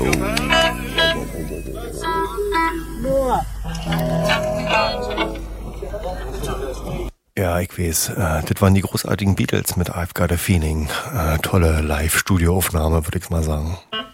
Ja, ich weiß, das waren die großartigen Beatles mit I've Got a Feeling. Tolle Live-Studio-Aufnahme, würde ich mal sagen.